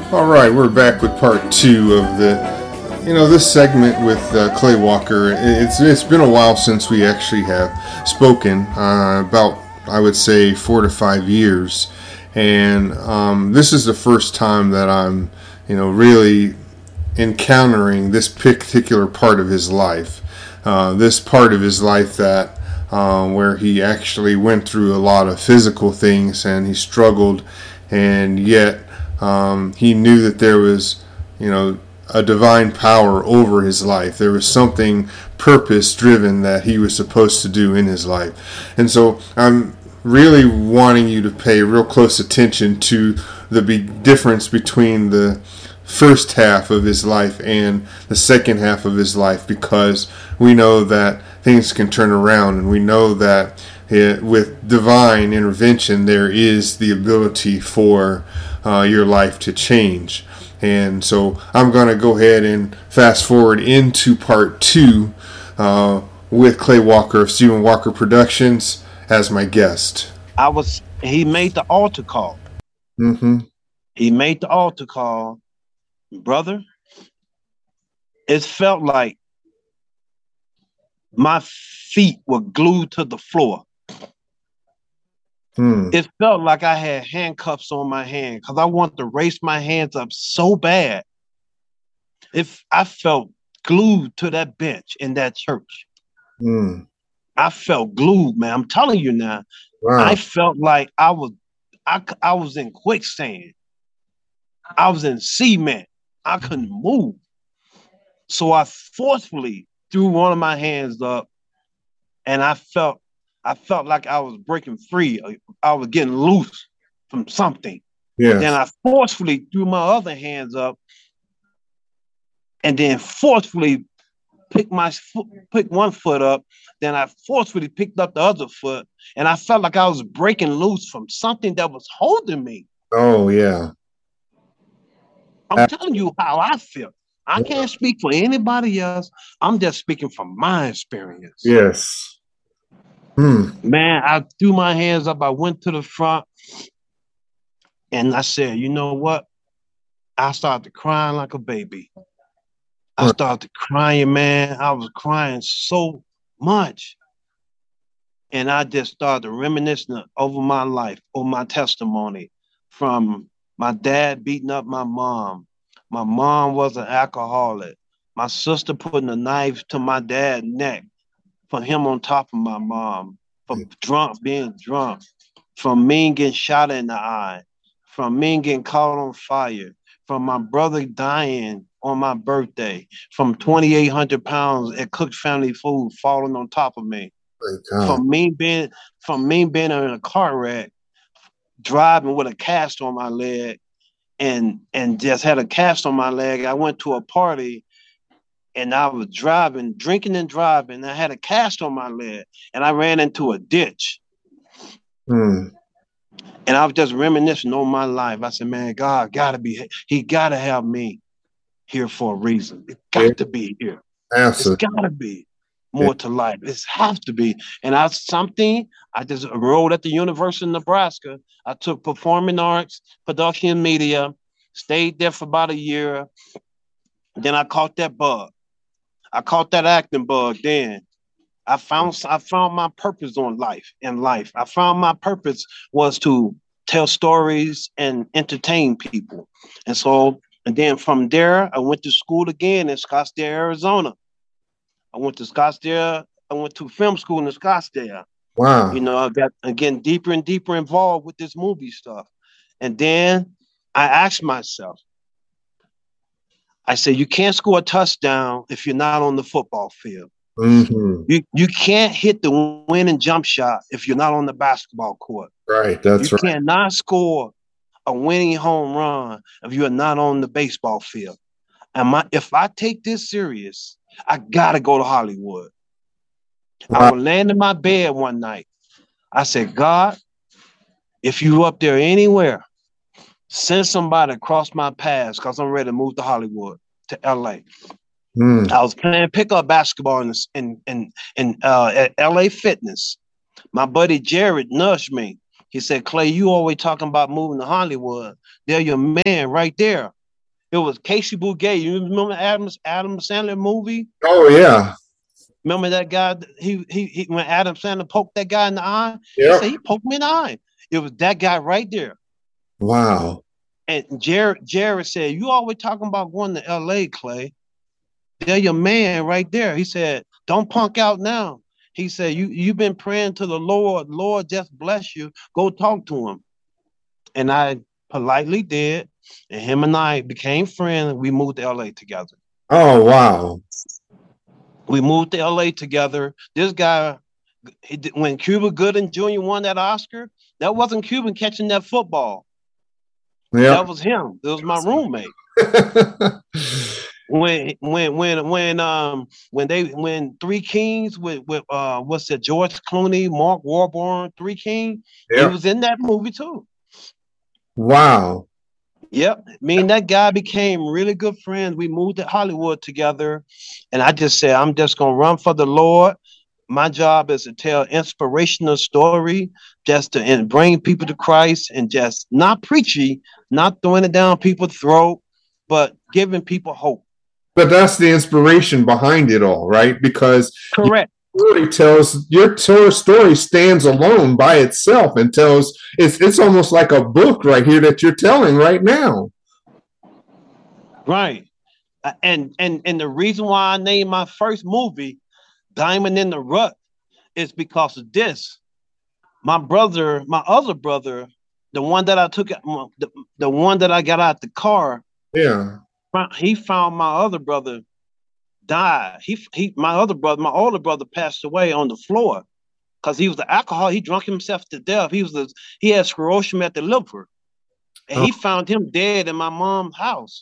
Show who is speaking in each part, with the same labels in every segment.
Speaker 1: All right, we're back with part two of this segment with Clay Walker. It's been a while since we actually have spoken, about, I would say, 4 to 5 years. And this is the first time that I'm, really encountering this particular part of his life. This part of his life that where he actually went through a lot of physical things and he struggled, and yet he knew that there was, a divine power over his life. There was something purpose-driven that he was supposed to do in his life. And so I'm really wanting you to pay real close attention to the difference between the first half of his life and the second half of his life, because we know that things can turn around, and we know that with divine intervention there is the ability for your life to change. And so I'm going to go ahead and fast forward into part two with Clay Walker of Stephen Walker Productions as my guest.
Speaker 2: He made the altar call.
Speaker 1: Mm-hmm.
Speaker 2: He made the altar call. Brother, it felt like my feet were glued to the floor. It felt like I had handcuffs on my hand because I wanted to raise my hands up so bad. If I felt glued to that bench in that church. I felt glued, man. I'm telling you now. Wow. I felt like I was in quicksand. I was in cement. I couldn't move. So I forcefully threw one of my hands up, and I felt like I was breaking free. I was getting loose from something.
Speaker 1: Yes.
Speaker 2: Then I forcefully threw my other hands up, and then forcefully picked one foot up. Then I forcefully picked up the other foot, and I felt like I was breaking loose from something that was holding me.
Speaker 1: Oh, yeah.
Speaker 2: I'm telling you how I feel. I can't speak for anybody else. I'm just speaking from my experience.
Speaker 1: Yes.
Speaker 2: Man, I threw my hands up. I went to the front, and I said, you know what? I started crying like a baby. I started crying, man. I was crying so much. And I just started reminiscing over my life, over my testimony, from my dad beating up my mom. My mom was an alcoholic. My sister putting a knife to my dad's neck for him on top of my mom, from being drunk, from me getting shot in the eye, from me getting caught on fire, from my brother dying on my birthday, from 2,800 pounds at Cook Family Food falling on top of me, from me being in a car wreck, driving with a cast on my leg, and just had a cast on my leg. I went to a party, and I was drinking and driving. I had a cast on my leg, and I ran into a ditch. And I was just reminiscing on my life. I said, man, God he got to have me here for a reason. It got to be here.
Speaker 1: Absolutely.
Speaker 2: It's got to be more to life. It has to be. And I just enrolled at the University of Nebraska. I took performing arts, production and media, stayed there for about a year. Then I caught that bug. I caught that acting bug then. I found my purpose in life. I found my purpose was to tell stories and entertain people. And then from there, I went to school again in Scottsdale, Arizona. I went to film school in Scottsdale.
Speaker 1: Wow.
Speaker 2: I got again deeper and deeper involved with this movie stuff. And then I asked myself, I said, you can't score a touchdown if you're not on the football field. You can't hit the winning jump shot if you're not on the basketball court.
Speaker 1: Right, that's right.
Speaker 2: You cannot score a winning home run if you're not on the baseball field. If I take this serious, I gotta go to Hollywood. Wow. I was laying in my bed one night. I said, God, if you up there anywhere, send somebody across my path because I'm ready to move to Hollywood, to LA. I was playing pickup basketball at LA Fitness. My buddy Jared nudged me. He said, Clay, you always talking about moving to Hollywood. They're your man right there. It was Casey Bouguet. You remember Adam Sandler movie?
Speaker 1: Oh yeah.
Speaker 2: Remember that guy? He when Adam Sandler poked that guy in the eye, he
Speaker 1: Yeah.
Speaker 2: said he poked me in the eye. It was that guy right there.
Speaker 1: Wow.
Speaker 2: And Jared said, "You always talking about going to L.A., Clay. They're your man right there." He said, "Don't punk out now." He said, "You've been praying to the Lord. Lord, just bless you. Go talk to him." And I politely did. And him and I became friends. We moved to LA together.
Speaker 1: Oh wow.
Speaker 2: We moved to LA together. This guy, when Cuba Gooding Jr. won that Oscar, that wasn't Cuban catching that football.
Speaker 1: Yeah.
Speaker 2: That was him. It was my roommate. when Three Kings with what's it, George Clooney, Mark Wahlberg, Three King, he was in that movie too.
Speaker 1: Wow.
Speaker 2: Yep. Me and that guy became really good friends. We moved to Hollywood together. And I just said, I'm just going to run for the Lord. My job is to tell inspirational story, just to and bring people to Christ, and just not preachy, not throwing it down people's throat, but giving people hope.
Speaker 1: But that's the inspiration behind it all, right? Because
Speaker 2: correct.
Speaker 1: Your story stands alone by itself and tells it's almost like a book right here that you're telling right now.
Speaker 2: Right. And the reason why I named my first movie Diamond in the Rut is because of this. My other brother, the one that I took, the one that I got out the car.
Speaker 1: Yeah.
Speaker 2: He found my other brother died. My older brother passed away on the floor because he was an alcoholic. He drunk himself to death. He had sclerosis at the liver, and he found him dead in my mom's house.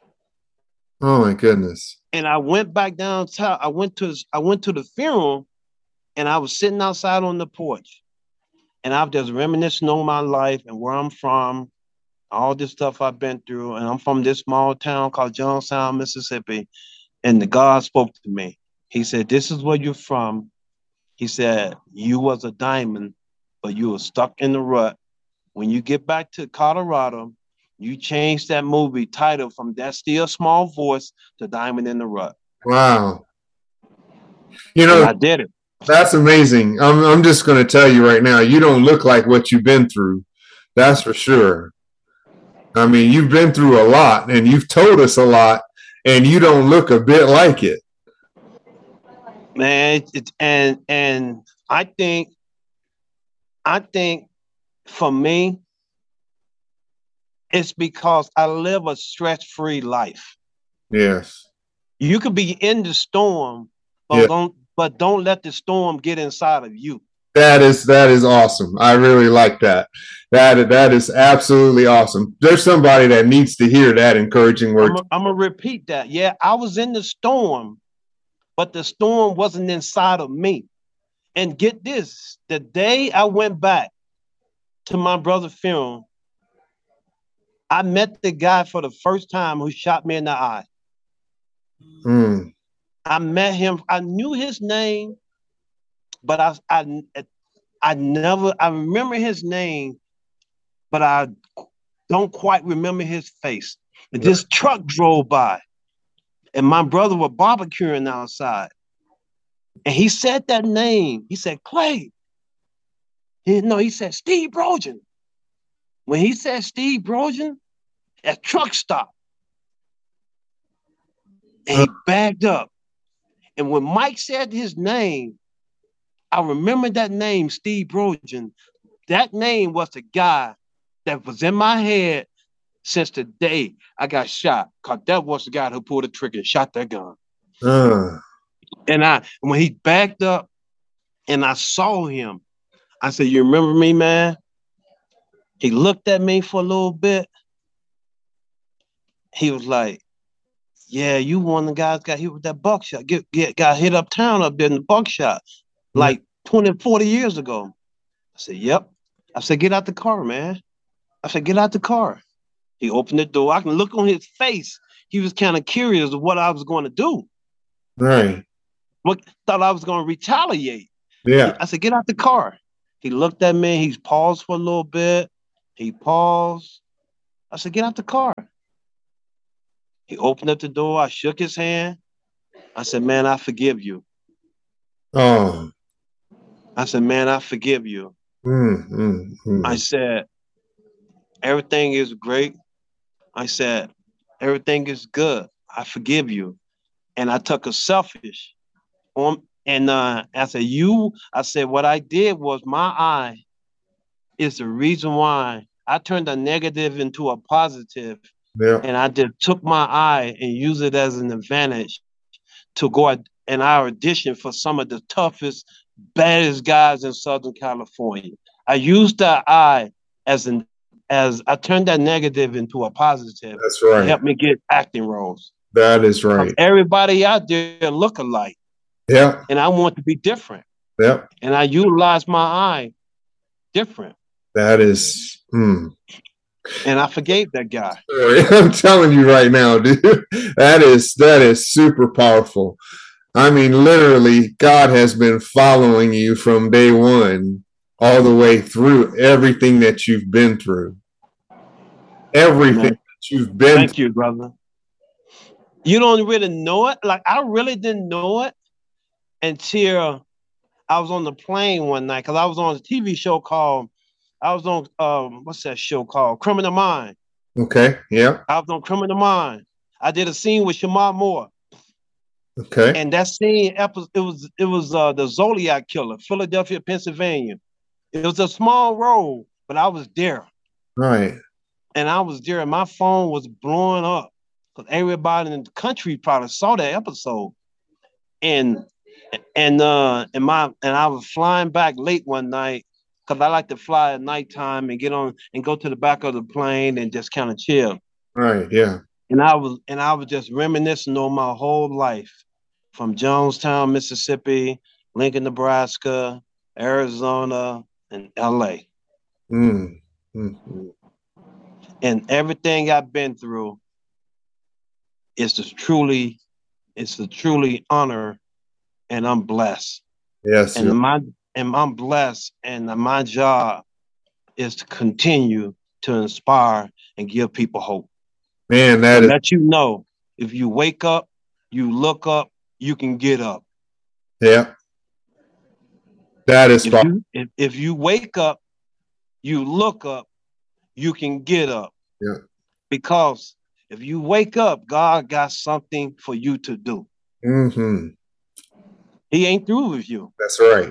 Speaker 1: Oh my goodness!
Speaker 2: And I went back downtown. I went to the funeral, and I was sitting outside on the porch, and I was just reminiscing on my life and where I'm from, all this stuff I've been through, and I'm from this small town called Johnstown, Mississippi. And the God spoke to me. He said, "This is where you're from." He said, "You was a diamond, but you were stuck in the rut. When you get back to Colorado, you change that movie title from That Still Small Voice to Diamond in the Rut."
Speaker 1: Wow. And
Speaker 2: I did it.
Speaker 1: That's amazing. I'm just going to tell you right now, you don't look like what you've been through. That's for sure. I mean, you've been through a lot, and you've told us a lot, and you don't look a bit like it.
Speaker 2: Man, and I think for me, it's because I live a stress-free life.
Speaker 1: Yes.
Speaker 2: You could be in the storm, but don't let the storm get inside of you.
Speaker 1: That is awesome. I really like that. That is absolutely awesome. There's somebody that needs to hear that encouraging word.
Speaker 2: I'm gonna repeat that. Yeah, I was in the storm, but the storm wasn't inside of me. And get this, the day I went back to my brother's funeral, I met the guy for the first time who shot me in the eye.
Speaker 1: Mm.
Speaker 2: I met him. I knew his name, but I remember his name, but I don't quite remember his face. And this truck drove by, and my brother was barbecuing outside. And he said that name. He said, "Clay." He said, "Steve Brogan." When he said Steve Brogan, that truck stopped. And he backed up. And when Mike said his name, I remember that name, Steve Brogan. That name was the guy that was in my head since the day I got shot. Because that was the guy who pulled the trigger and shot that gun. And when he backed up and I saw him, I said, "You remember me, man?" He looked at me for a little bit. He was like, "Yeah, you one of the guys got hit with that buckshot. Got hit uptown up there in the buckshot like 20, 40 years ago." I said, "Yep." I said, "Get out the car, man." I said, "Get out the car." He opened the door. I can look on his face. He was kind of curious of what I was going to do.
Speaker 1: Right.
Speaker 2: Thought I was going to retaliate.
Speaker 1: Yeah.
Speaker 2: I said, "Get out the car." He looked at me. He paused for a little bit. He paused. I said, "Get out the car." He opened up the door. I shook his hand. I said, man, I forgive you.
Speaker 1: Oh.
Speaker 2: I said, man, I forgive you. I said, everything is great. I said, everything is good. I forgive you. And I took a selfish on, and I said, what I did was my eye is the reason why I turned a negative into a positive.
Speaker 1: Yeah.
Speaker 2: And I just took my eye and used it as an advantage to go and I auditioned for some of the toughest, baddest guys in Southern California. I used that eye as I turned that negative into a positive.
Speaker 1: That's right.
Speaker 2: To help me get acting roles.
Speaker 1: That is right.
Speaker 2: Everybody out there look alike.
Speaker 1: Yeah.
Speaker 2: And I want to be different.
Speaker 1: Yeah.
Speaker 2: And I utilize my eye different.
Speaker 1: That is.
Speaker 2: And I forgave that guy.
Speaker 1: I'm telling you right now, dude. That is super powerful. I mean, literally, God has been following you from day one all the way through everything that you've been through. Everything that you've been
Speaker 2: Thank you, brother. You don't really know it. Like, I really didn't know it until I was on the plane one night because I was on a TV show called, I was on, what's that show called? Criminal Mind.
Speaker 1: Okay, yeah.
Speaker 2: I was on Criminal Mind. I did a scene with Shamar Moore.
Speaker 1: Okay.
Speaker 2: And that scene, it was the Zodiac Killer, Philadelphia, Pennsylvania. It was a small role, but I was there.
Speaker 1: Right.
Speaker 2: And I was there, and my phone was blowing up because everybody in the country probably saw that episode. And I was flying back late one night because I like to fly at nighttime and get on and go to the back of the plane and just kind of chill.
Speaker 1: Right. Yeah.
Speaker 2: And I was just reminiscing on my whole life from Jonestown, Mississippi, Lincoln, Nebraska, Arizona, and LA. And everything I've been through is to truly honor, and I'm blessed.
Speaker 1: Yes.
Speaker 2: And I'm blessed, and my job is to continue to inspire and give people hope.
Speaker 1: Man,
Speaker 2: let you know, if you wake up, you look up, you can get up.
Speaker 1: Yeah. That is
Speaker 2: if you wake up, you look up, you can get up.
Speaker 1: Yeah.
Speaker 2: Because if you wake up, God got something for you to do. He ain't through with you.
Speaker 1: That's right.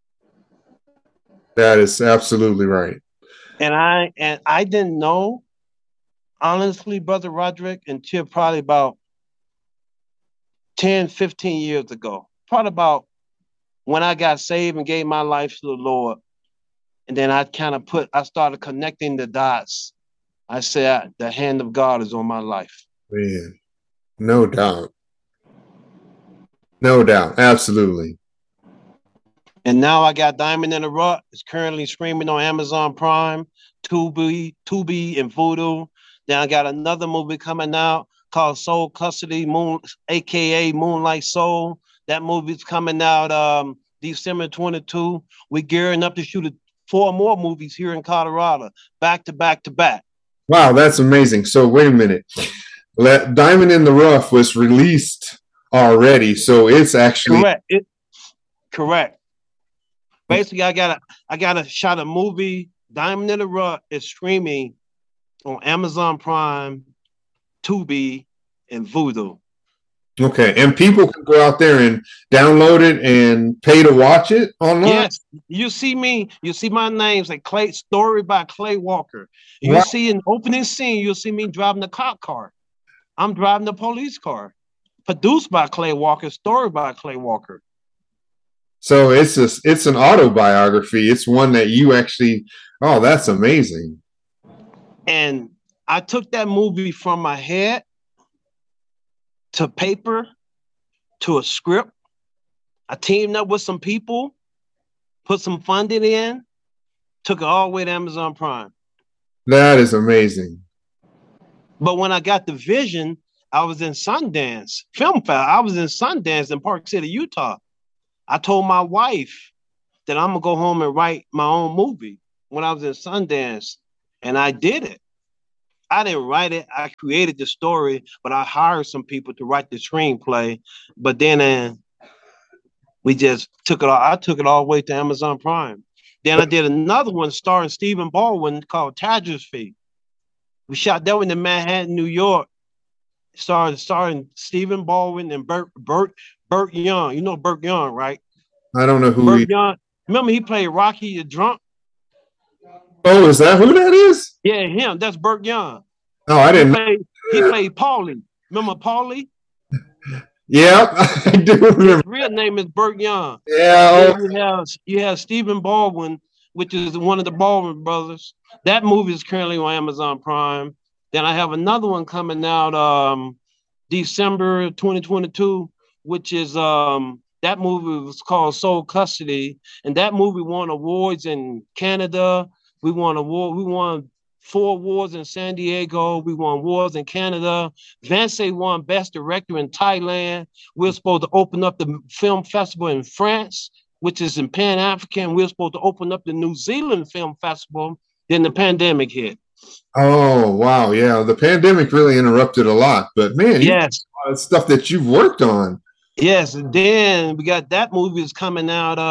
Speaker 1: That is absolutely right.
Speaker 2: And I didn't know, honestly, Brother Roderick, until probably about 10, 15 years ago. Probably about when I got saved and gave my life to the Lord. And then I started connecting the dots. I said, the hand of God is on my life.
Speaker 1: Man, no doubt. No doubt. Absolutely.
Speaker 2: And now I got Diamond in the Rough. It's currently streaming on Amazon Prime, Tubi, and Vudu. Then I got another movie coming out called Soul Custody, aka Moonlight Soul. That movie's coming out December 22. We're gearing up to shoot 4 more movies here in Colorado, back to back to back.
Speaker 1: Wow, that's amazing. So wait a minute. Diamond in the Rough was released already, so it's actually
Speaker 2: correct. Basically, I got a shot a movie. Diamond in the Rough is streaming on Amazon Prime, Tubi, and Vudu.
Speaker 1: Okay, and people can go out there and download it and pay to watch it online?
Speaker 2: Yes, you see my name's like Clay, story by Clay Walker. You see an opening scene, you'll see me driving the cop car. I'm driving the police car. Produced by Clay Walker, story by Clay Walker.
Speaker 1: So it's an autobiography. It's one that you actually, that's amazing.
Speaker 2: And I took that movie from my head to paper, to a script. I teamed up with some people, put some funding in, took it all the way to Amazon Prime.
Speaker 1: That is amazing.
Speaker 2: But when I got the vision, I was in Sundance Film Festival. I was in Sundance in Park City, Utah. I told my wife that I'm going to go home and write my own movie when I was in Sundance, and I did it. I didn't write it. I created the story, but I hired some people to write the screenplay. But then we just took it all. I took it all the way to Amazon Prime. Then I did another one starring Stephen Baldwin called Tapestry. We shot that one in Manhattan, New York. Starring Stephen Baldwin and Burt Young. You know Burt Young, right?
Speaker 1: I don't know who
Speaker 2: Burt Young. Remember he played Rocky the Drunk?
Speaker 1: Oh, is that who that is?
Speaker 2: Yeah, him. That's Burt Young.
Speaker 1: Oh, I didn't know.
Speaker 2: He played Paulie. Remember Paulie?
Speaker 1: Yeah, I do remember.
Speaker 2: His real name is Burt Young.
Speaker 1: Yeah.
Speaker 2: You have Stephen Baldwin, which is one of the Baldwin brothers. That movie is currently on Amazon Prime. Then I have another one coming out December 2022, which is that movie was called Soul Custody, and that movie won awards in Canada. We won 4 awards in San Diego. We won awards in Canada. Vance won Best Director in Thailand. We're supposed to open up the film festival in France, which is in Pan-African. We're supposed to open up the New Zealand Film Festival. Then the pandemic hit.
Speaker 1: Oh, wow. Yeah, the pandemic really interrupted a lot. But, man, yes, a lot of stuff that you've worked on.
Speaker 2: Yes, and then we got that movie is coming out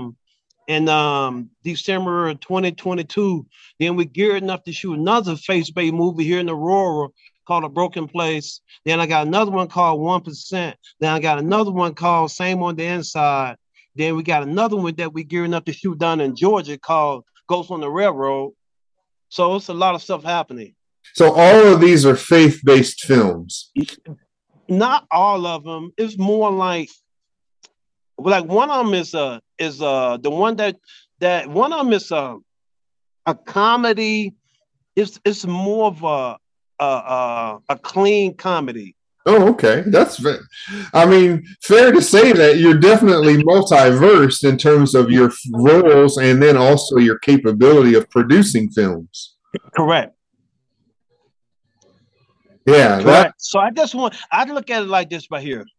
Speaker 2: in December 2022. Then we're gearing up to shoot another faith-based movie here in Aurora called A Broken Place. Then I got another one called 1%. Then I got another one called Same on the Inside. Then we got another one that we're gearing up to shoot down in Georgia called Ghost on the Railroad. So it's a lot of stuff happening.
Speaker 1: So all of these are faith-based films?
Speaker 2: Not all of them. It's more like one of them is the one that one of them is a comedy. It's more of a clean comedy.
Speaker 1: Oh, okay. That's fair. I mean, fair to say that you're definitely multiverse in terms of your roles and then also your capability of producing films.
Speaker 2: Correct.
Speaker 1: Yeah.
Speaker 2: Correct. So I look at it like this right here.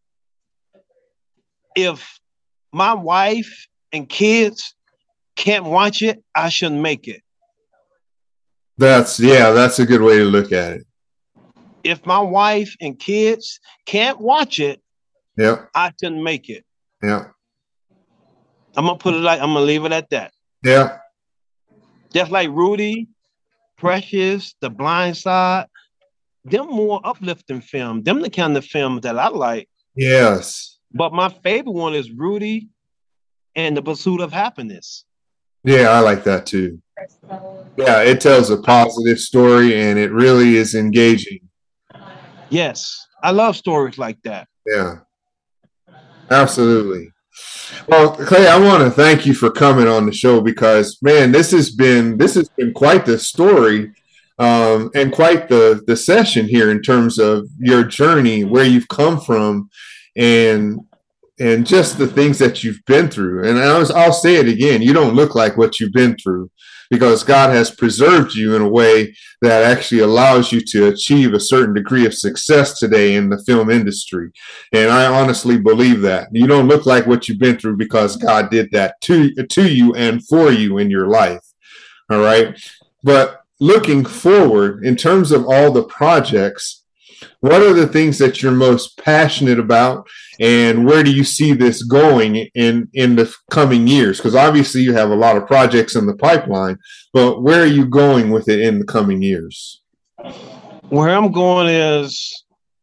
Speaker 2: If my wife and kids can't watch it, I shouldn't make it.
Speaker 1: That's a good way to look at it.
Speaker 2: If my wife and kids can't watch it, I shouldn't make it.
Speaker 1: Yeah.
Speaker 2: I'm gonna leave it at that.
Speaker 1: Yeah.
Speaker 2: Just like Rudy, Precious, The Blind Side, them more uplifting film. Them the kind of film that I like.
Speaker 1: Yes.
Speaker 2: But my favorite one is Rudy and The Pursuit of Happiness.
Speaker 1: Yeah, I like that too. Yeah, it tells a positive story and it really is engaging.
Speaker 2: Yes, I love stories like that.
Speaker 1: Yeah, absolutely. Well, Clay, I want to thank you for coming on the show because, man, this has been quite the story and quite the session here in terms of your journey, where you've come from, and just the things that you've been through. And I'll say it again, you don't look like what you've been through because God has preserved you in a way that actually allows you to achieve a certain degree of success today in the film industry. And I honestly believe that. You don't look like what you've been through because God did that to you and for you in your life. All right. But looking forward, in terms of all the projects, what are the things that you're most passionate about, and where do you see this going in the coming years? Because obviously you have a lot of projects in the pipeline, but where are you going with it in the coming years?
Speaker 2: Where I'm going is,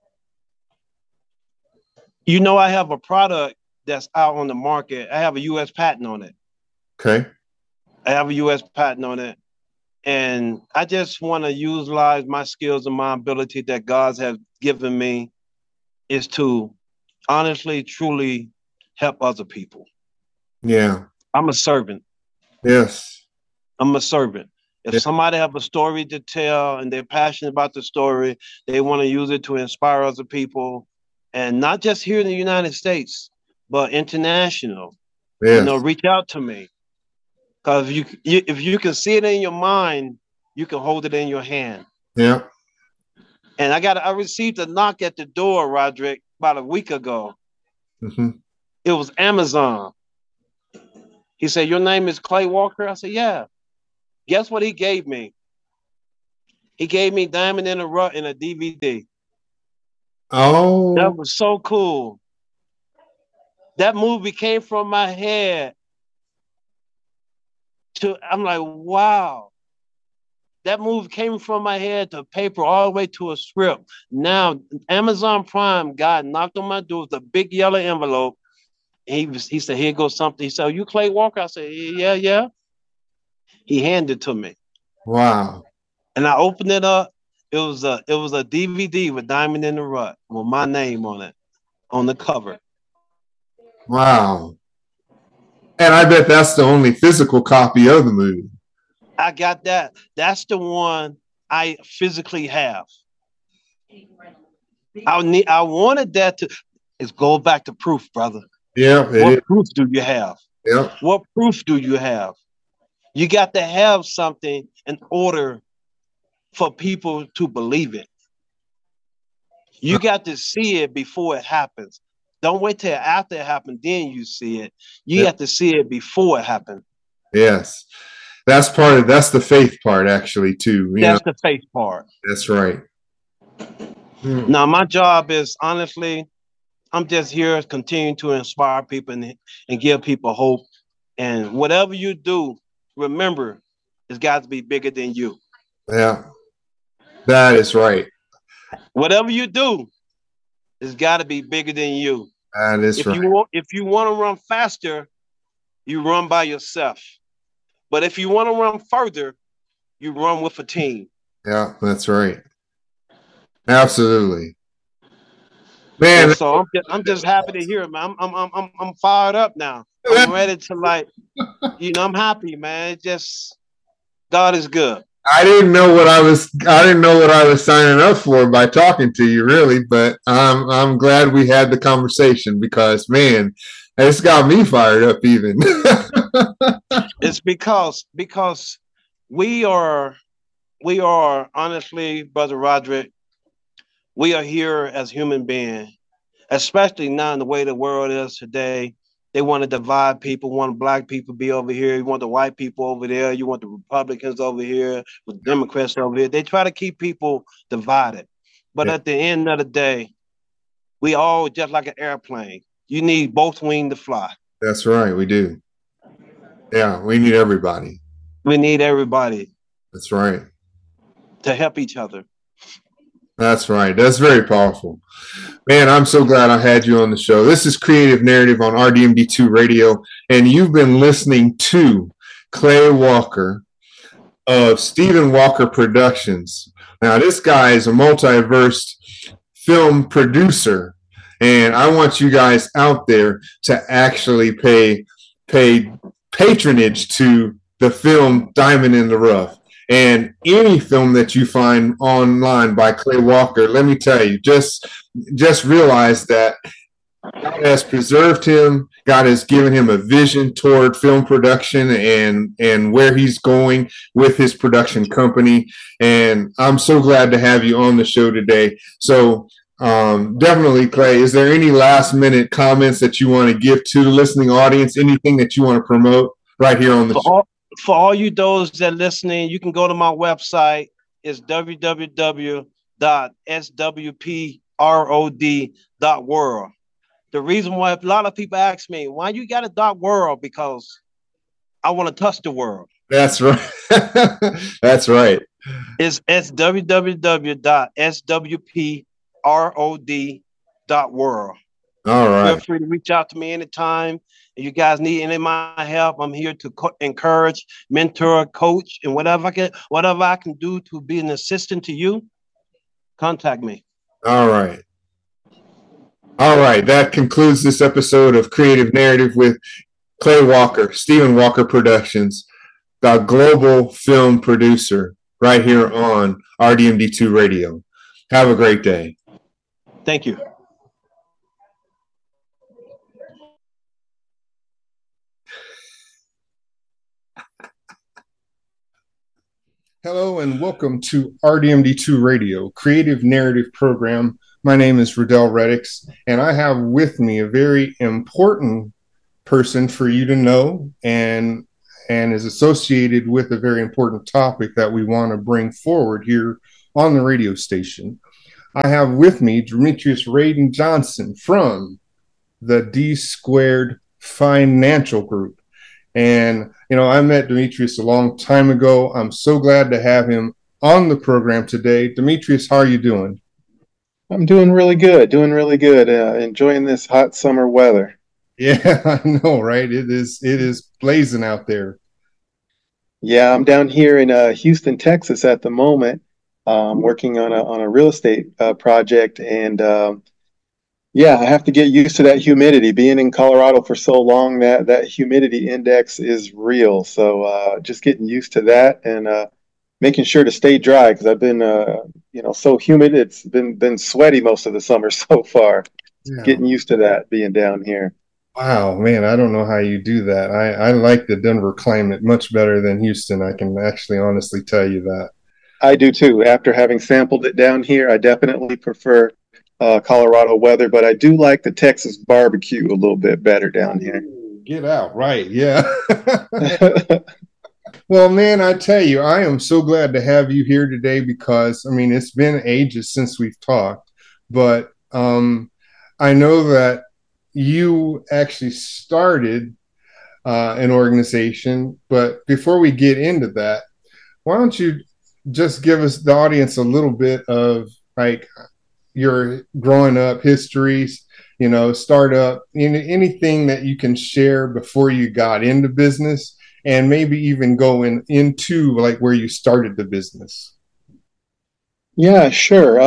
Speaker 2: I have a product that's out on the market. I have a U.S. patent on it.
Speaker 1: Okay.
Speaker 2: I have a U.S. patent on it. And I just want to utilize my skills and my ability that God has given me is to honestly, truly help other people.
Speaker 1: Yeah.
Speaker 2: I'm a servant.
Speaker 1: Yes.
Speaker 2: I'm a servant. If somebody have a story to tell and they're passionate about the story, they want to use it to inspire other people, and not just here in the United States, but international.
Speaker 1: Yes.
Speaker 2: Reach out to me. Because if you can see it in your mind, you can hold it in your hand.
Speaker 1: Yeah.
Speaker 2: And I received a knock at the door, Roderick, about a week ago.
Speaker 1: Mm-hmm.
Speaker 2: It was Amazon. He said, "Your name is Clay Walker?" I said, "Yeah." Guess what he gave me? He gave me Diamond in the Rough in a DVD.
Speaker 1: Oh,
Speaker 2: That was so cool. That movie came from my head to, I'm like, wow. That movie came from my head to paper all the way to a script. Now Amazon Prime guy knocked on my door with a big yellow envelope. He said, here goes something. He said, "Are you Clay Walker?" I said, yeah, yeah. He handed it to me.
Speaker 1: wow.
Speaker 2: And I opened it up. It was a DVD with Diamond in the Rough with my name on it on the cover.
Speaker 1: Wow. And I bet that's the only physical copy of the movie.
Speaker 2: I got that. That's the one I physically have. I wanted that to. It's go back to proof, brother.
Speaker 1: Yeah.
Speaker 2: What proof do you have?
Speaker 1: Yeah.
Speaker 2: What proof do you have? You got to have something in order for people to believe it. You got to see it before it happens. Don't wait till after it happened, then you see it. You have to see it before it happened.
Speaker 1: Yes. That's the faith part, actually, too.
Speaker 2: That's the faith part.
Speaker 1: That's right.
Speaker 2: Now, my job is, honestly, I'm just here continuing to inspire people and give people hope. And whatever you do, remember, it's got to be bigger than you.
Speaker 1: Yeah, that is right.
Speaker 2: Whatever you do, it's got to be bigger than you.
Speaker 1: That is right.
Speaker 2: If you want to run faster, you run by yourself. But if you want to run further, you run with a team.
Speaker 1: Yeah, that's right. Absolutely. Man,
Speaker 2: so I'm just happy to hear it, man. I'm fired up now. I'm ready to I'm happy, man. It just God is good.
Speaker 1: I didn't know what I was signing up for by talking to you, really, but I'm glad we had the conversation because, man, it's got me fired up even.
Speaker 2: It's because we are honestly, Brother Roderick, we are here as human beings, especially now in the way the world is today. They want to divide people, want black people to be over here. You want the white people over there. You want the Republicans over here, with Democrats over here. They try to keep people divided. But at the end of the day, we all just like an airplane. You need both wings to fly.
Speaker 1: That's right. We do. Yeah, we need everybody.
Speaker 2: We need everybody.
Speaker 1: That's right.
Speaker 2: To help each other.
Speaker 1: That's right. That's very powerful. Man, I'm so glad I had you on the show. This is Creative Narrative on RDMD2 Radio, and you've been listening to Clay Walker of Stephen Walker Productions. Now, this guy is a multiverse film producer, and I want you guys out there to actually pay patronage to the film Diamond in the Rough. And any film that you find online by Clay Walker, let me tell you, just realize that God has preserved him. God has given him a vision toward film production and where he's going with his production company. And I'm so glad to have you on the show today. So definitely, Clay, is there any last minute comments that you want to give to the listening audience? Anything that you want to promote right here on the show?
Speaker 2: For all you those that are listening, you can go to my website. It's www.swprod.world. The reason why a lot of people ask me, why you got a .world? Because I want to touch the world.
Speaker 1: That's right. That's right.
Speaker 2: It's www.swprod.world.
Speaker 1: All right.
Speaker 2: Feel free to reach out to me anytime. If you guys need any of my help, I'm here to encourage, mentor, coach, and whatever I can do to be an assistant to you, contact me.
Speaker 1: All right. All right. That concludes this episode of Creative Narrative with Clay Walker, Stephen Walker Productions, the global film producer, right here on RDMD2 Radio. Have a great day.
Speaker 2: Thank you.
Speaker 1: Hello and welcome to RDMD2 Radio, Creative Narrative Program. My name is Riddell Reddix, and I have with me a very important person for you to know and and is associated with a very important topic that we want to bring forward here on the radio station. I have with me Demetrius Radin Johnson from the D Squared Financial Group. And, I met Demetrius a long time ago. I'm so glad to have him on the program today. Demetrius, how are you doing?
Speaker 3: I'm doing really good, enjoying this hot summer weather.
Speaker 1: Yeah, I know, right? It is blazing out there.
Speaker 3: Yeah, I'm down here in Houston, Texas at the moment, working on a real estate project, and yeah, I have to get used to that humidity. Being in Colorado for so long, that humidity index is real. So just getting used to that and making sure to stay dry because I've been so humid. It's been sweaty most of the summer so far.
Speaker 1: Yeah.
Speaker 3: Getting used to that being down here.
Speaker 1: Wow, man, I don't know how you do that. I like the Denver climate much better than Houston. I can actually honestly tell you that.
Speaker 3: I do too. After having sampled it down here, I definitely prefer Colorado weather, but I do like the Texas barbecue a little bit better down here.
Speaker 1: Get out, right? Yeah. Well, man, I tell you, I am so glad to have you here today because, it's been ages since we've talked, but I know that you actually started an organization. But before we get into that, why don't you just give us, the audience, a little bit of like your growing up histories, startup, anything that you can share before you got into business and maybe even going into like where you started the business.
Speaker 3: Yeah, sure.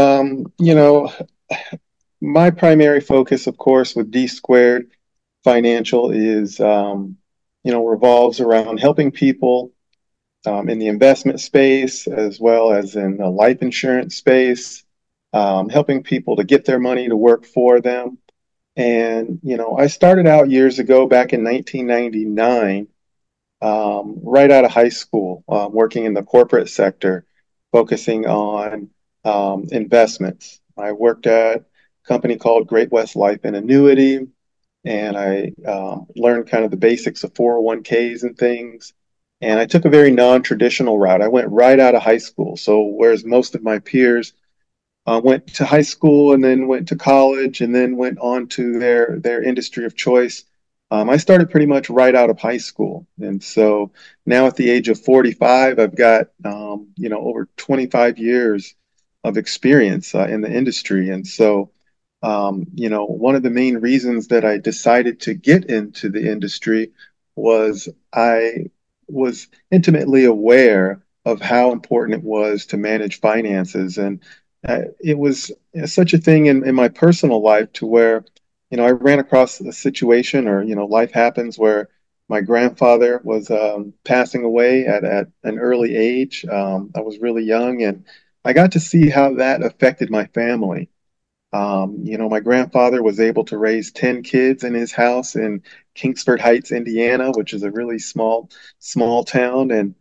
Speaker 3: My primary focus, of course, with D Squared Financial is, revolves around helping people in the investment space as well as in the life insurance space, helping people to get their money to work for them. And, I started out years ago back in 1999, right out of high school, working in the corporate sector, focusing on investments. I worked at a company called Great West Life and Annuity, and I learned kind of the basics of 401ks and things. And I took a very non-traditional route. I went right out of high school. So whereas most of my peers went to high school and then went to college and then went on to their industry of choice, I started pretty much right out of high school. And so now at the age of 45, I've got over 25 years of experience in the industry. And so one of the main reasons that I decided to get into the industry was I was intimately aware of how important it was to manage finances. And it was such a thing in my personal life to where, I ran across a situation or, life happens where my grandfather was passing away at an early age. I was really young and I got to see how that affected my family. My grandfather was able to raise 10 kids in his house in Kingsford Heights, Indiana, which is a really small town. And,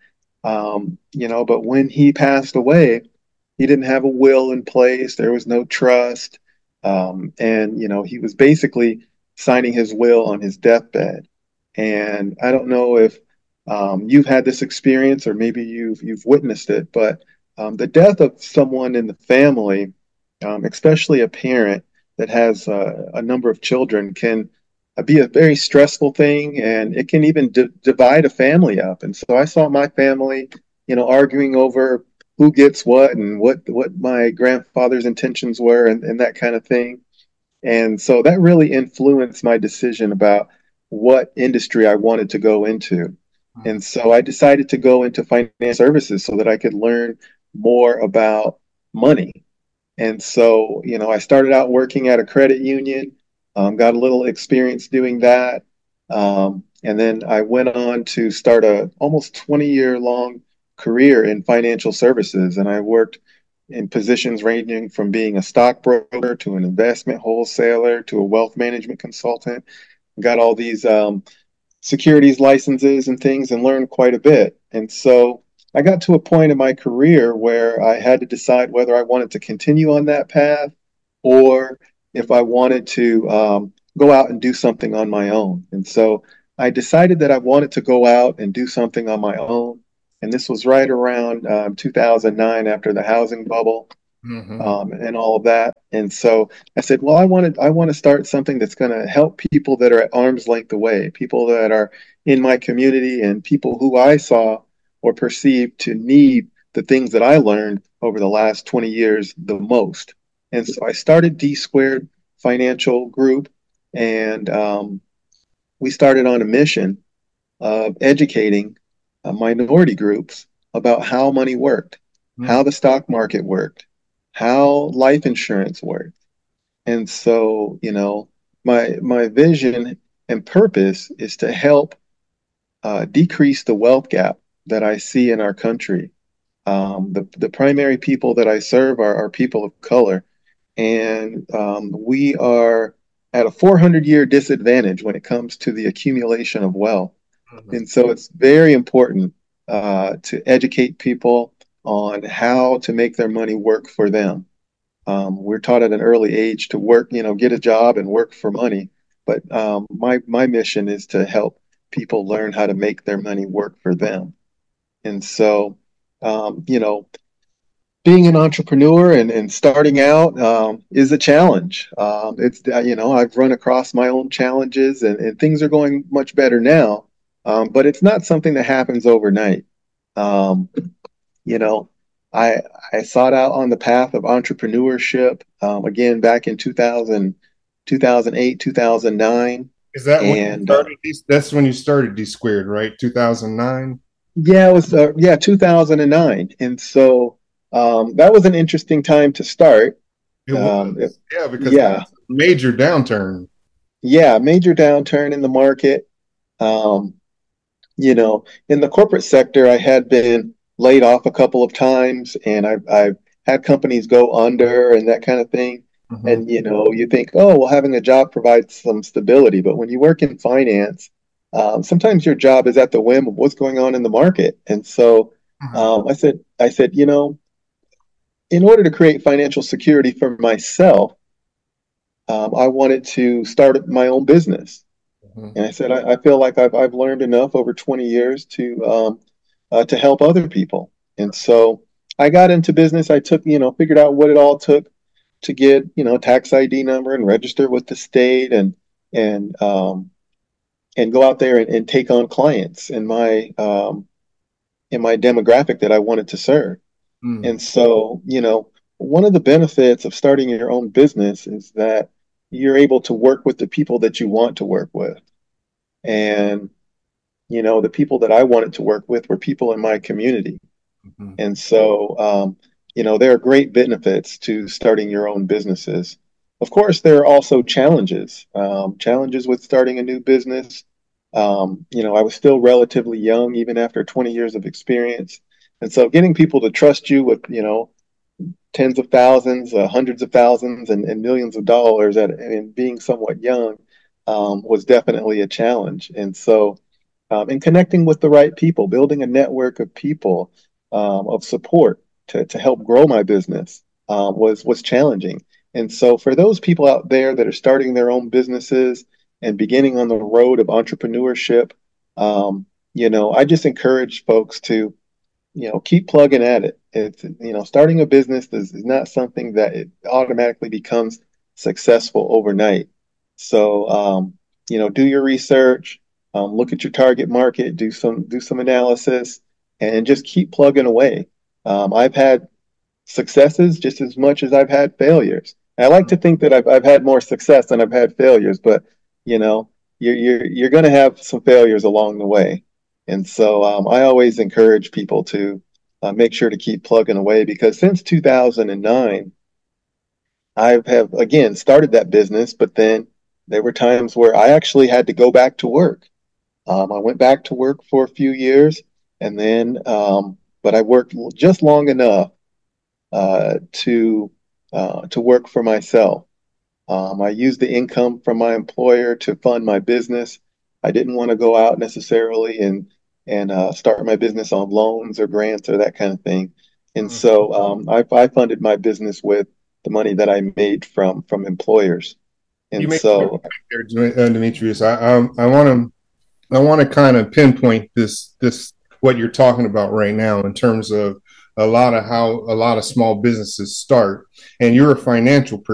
Speaker 3: but when he passed away, he didn't have a will in place. There was no trust. And, he was basically signing his will on his deathbed. And I don't know if you've had this experience or maybe you've witnessed it, but the death of someone in the family, especially a parent that has a number of children, can be a very stressful thing, and it can even divide a family up. And so I saw my family, arguing over who gets what and what my grandfather's intentions were and that kind of thing. And so that really influenced my decision about what industry I wanted to go into. And so I decided to go into finance services so that I could learn more about money. And so, I started out working at a credit union, got a little experience doing that. And then I went on to start a almost 20-year long career in financial services. And I worked in positions ranging from being a stockbroker to an investment wholesaler to a wealth management consultant. Got all these securities licenses and things and learned quite a bit. And so I got to a point in my career where I had to decide whether I wanted to continue on that path or if I wanted to go out and do something on my own. And so I decided that I wanted to go out and do something on my own. And this was right around 2009 after the housing bubble,
Speaker 1: Mm-hmm.
Speaker 3: and all of that. And so I said, well, I want to start something that's going to help people that are at arm's length away, people that are in my community and people who I saw or perceived to need the things that I learned over the last 20 years the most. And so I started D Squared Financial Group, and we started on a mission of educating minority groups about how money worked, how the stock market worked, how life insurance worked. And so, my vision and purpose is to help decrease the wealth gap that I see in our country. The primary people that I serve are people of color, and we are at a 400-year disadvantage when it comes to the accumulation of wealth.
Speaker 1: Mm-hmm.
Speaker 3: And so it's very important to educate people on how to make their money work for them. We're taught at an early age to work, get a job and work for money. But my mission is to help people learn how to make their money work for them. And so, being an entrepreneur and starting out is a challenge. I've run across my own challenges, and things are going much better now. But it's not something that happens overnight. Um, you know, I I sought out on the path of entrepreneurship again back in 2008, 2009.
Speaker 1: Is that when you
Speaker 3: And
Speaker 1: started? That's when you started D Squared, right? 2009.
Speaker 3: yeah, it was 2009. And so that was an interesting time to start.
Speaker 1: It
Speaker 3: Um, it-
Speaker 1: was, yeah, because that
Speaker 3: yeah,
Speaker 1: was a major downturn.
Speaker 3: yeah, major downturn in the market. Um, in the corporate sector, I had been laid off a couple of times, and I've had companies go under and that kind of thing.
Speaker 1: Mm-hmm.
Speaker 3: And you think, oh, well, having a job provides some stability, but when you work in finance, sometimes your job is at the whim of what's going on in the market. And so
Speaker 1: Mm-hmm.
Speaker 3: I said, in order to create financial security for myself, I wanted to start my own business.
Speaker 1: Mm-hmm.
Speaker 3: And I said, I feel like I've learned enough over 20 years to help other people. And so I got into business. I took, figured out what it all took to get, tax ID number and register with the state and and go out there and take on clients in my demographic that I wanted to serve.
Speaker 1: Mm-hmm.
Speaker 3: And so, one of the benefits of starting your own business is that you're able to work with the people that you want to work with. And, the people that I wanted to work with were people in my community.
Speaker 1: Mm-hmm.
Speaker 3: And so, there are great benefits to starting your own businesses. Of course, there are also challenges, challenges with starting a new business. I was still relatively young, even after 20 years of experience. And so getting people to trust you with, tens of thousands, hundreds of thousands, and millions of dollars and being somewhat young was definitely a challenge. And so, in connecting with the right people, building a network of people of support to help grow my business was challenging. And so, for those people out there that are starting their own businesses and beginning on the road of entrepreneurship, I just encourage folks to keep plugging at it. It's, starting a business is not something that it automatically becomes successful overnight. So, do your research, look at your target market, do some analysis, and just keep plugging away. I've had successes just as much as I've had failures. And I like to think that I've had more success than I've had failures, but you know, you're going to have some failures along the way. And so I always encourage people to make sure to keep plugging away because since 2009, I have again started that business, but then there were times where I actually had to go back to work. I went back to work for a few years, and then, but I worked just long enough to work for myself. I used the income from my employer to fund my business. I didn't want to go out necessarily and start my business on loans or grants or that kind of thing. And so I funded my business with the money that I made from employers.
Speaker 1: You
Speaker 3: And
Speaker 1: made a good
Speaker 3: so,
Speaker 1: point there, Demetrius. I want to I want to kind of pinpoint this what you're talking about right now in terms of how a lot of small businesses start. And you're a financial person.